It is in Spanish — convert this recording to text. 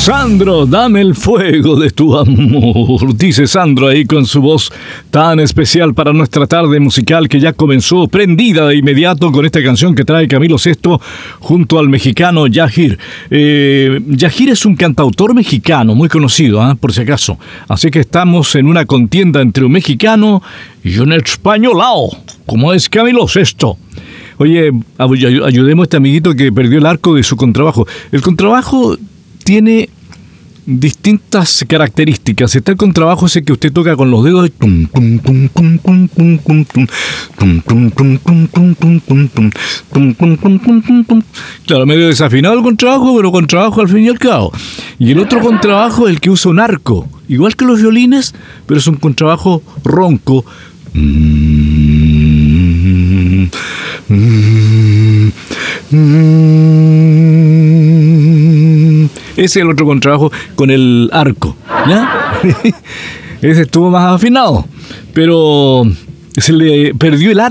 Sandro, dame el fuego de tu amor, dice Sandro ahí con su voz tan especial para nuestra tarde musical que ya comenzó prendida de inmediato con esta canción que trae Camilo Sesto junto al mexicano Yahir. Yahir es un cantautor mexicano muy conocido, por si acaso. Así que estamos en una contienda entre un mexicano y un españolao, como es Camilo Sesto. Oye, ayudemos a este amiguito que perdió el arco de su contrabajo. El contrabajo tiene distintas características. Está el contrabajo ese que usted toca con los dedos. Claro, medio desafinado el contrabajo, pero contrabajo al fin y al cabo. Y el otro contrabajo es el que usa un arco, igual que los violines, pero es un contrabajo ronco. Ese es el otro contrabajo con el arco, ¿ya? Ese estuvo más afinado, pero se le perdió el arco.